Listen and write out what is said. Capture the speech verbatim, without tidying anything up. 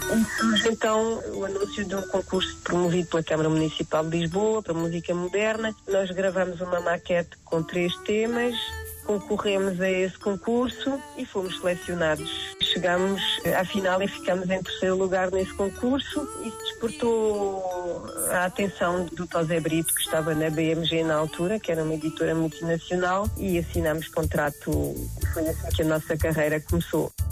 E surge então o anúncio de um concurso promovido pela Câmara Municipal de Lisboa para música moderna. Nós gravamos uma maquete com três temas, concorremos a esse concurso e fomos selecionados. Chegámos à final e ficamos em terceiro lugar nesse concurso. Isso despertou a atenção do José Brito, que estava na B M G na altura, que era uma editora multinacional, e assinámos contrato. Foi assim que a nossa carreira começou.